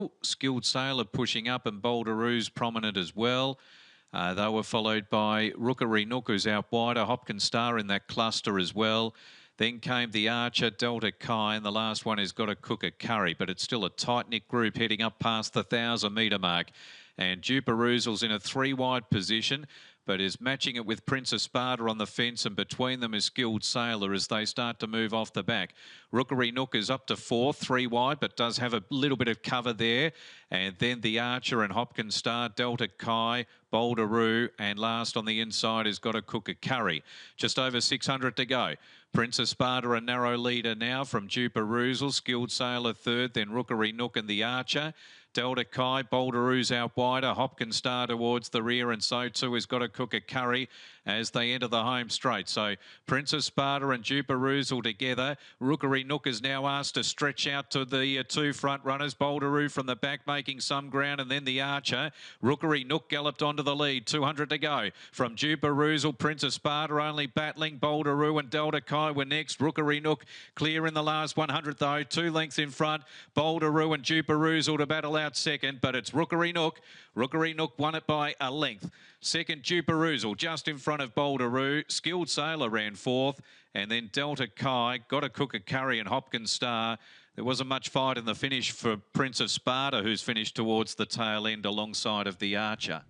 Skilled Sailor pushing up, and Boulderoo's prominent as well. They were followed by Rookery Nook, who's out wider. Hopkins Star in that cluster as well. Then came the Archer, Delta Kai, and the last one has got a Cooker Curry, but it's still a tight-knit group heading up past the 1,000-metre mark. And Duperoozle's in a 3-wide position, but is matching it with Prince of Sparta on the fence, and between them is Skilled Sailor as they start to move off the back. Rookery Nook is up to 4th, 3 wide, but does have a little bit of cover there. And then the Archer and Hopkins Star, Delta Kai, Boulderoo, and last on the inside has got a Cooker Curry. Just over 600 to go. Prince of Sparta a narrow leader now from Duperoozle, Skilled Sailor 3rd, then Rookery Nook and the Archer. Delta Kai, Boulderoo's out wider, Hopkins Star towards the rear, and so too has got a Cooker Curry as they enter the home straight. So Prince of Sparta and Duperoozle together. Rookery Nook is now asked to stretch out to the 2 front runners. Boulderoo from the back making some ground, and then the Archer. Rookery Nook galloped onto the lead, 200 to go. From Duperoozle, Prince of Sparta only battling. Boulderoo and Delta Kai were next. Rookery Nook clear in the last 100 though, 2 lengths in front. Boulderoo and Duperoozle to battle out second, but it's Rookery Nook. Rookery Nook won it by a length. Second, Duperoozle just in front of Boulderoo. Skilled Sailor ran 4th, and then Delta Kai got a Cooker Curry and Hopkins Star. There wasn't much fight in the finish for Prince of Sparta, who's finished towards the tail end alongside of the Archer.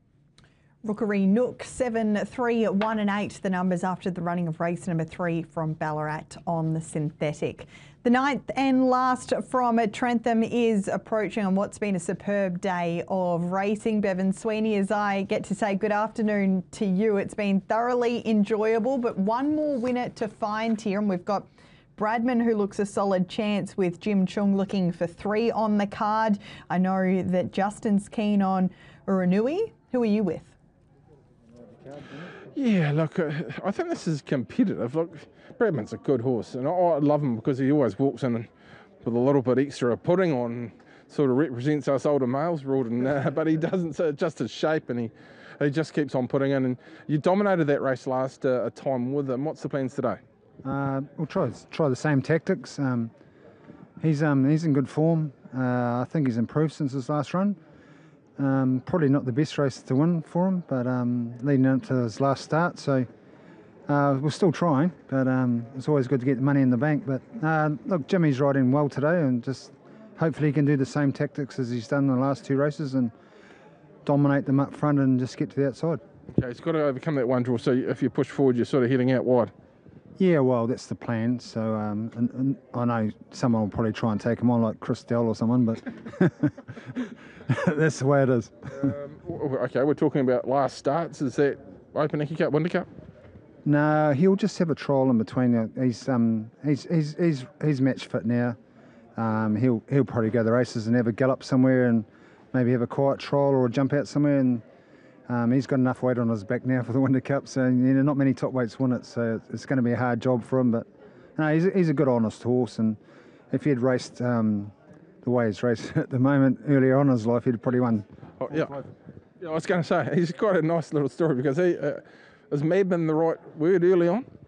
Rookery Nook, 7, 3, 1 and 8, the numbers after the running of race number 3 from Ballarat on the synthetic. The 9th and last from Trentham is approaching on what's been a superb day of racing. Bevan Sweeney, as I get to say good afternoon to you, it's been thoroughly enjoyable, but one more winner to find here, and we've got Bradman, who looks a solid chance, with Jim Chung looking for 3 on the card. I know that Justin's keen on Uranui. Who are you with? Yeah, look, I think this is competitive. Look, Bradman's a good horse, and I love him because he always walks in with a little bit extra pudding on, sort of represents us older males, Rawdon, but he doesn't, so just his shape, and he just keeps on putting in. And you dominated that race last time with him. What's the plans today? We'll try the same tactics. He's in good form. I think he's improved since his last run. Probably not the best race to win for him, but leading into his last start, so we're still trying, but it's always good to get the money in the bank. But look, Jimmy's riding well today, and just hopefully he can do the same tactics as he's done in the last 2 races and dominate them up front and just get to the outside. Okay, he's got to overcome that one draw, so if you push forward, you're sort of heading out wide. Yeah, well, that's the plan. So and I know someone will probably try and take him on, like Chris Dell or someone, but that's the way it is. Okay, we're talking about last starts. Is that Open Nicky Cup, Winter Cup? No, he'll just have a trial in between. He's match fit now. He'll probably go the races and have a gallop somewhere, and maybe have a quiet trial or a jump out somewhere. And he's got enough weight on his back now for the Winter Cup, so not many top weights win it, so it's going to be a hard job for him. But no, he's a good, honest horse, and if he had raced the way he's raced at the moment earlier on in his life, he'd probably won. Oh, yeah. I was going to say, he's quite a nice little story, because has Madman the right word early on?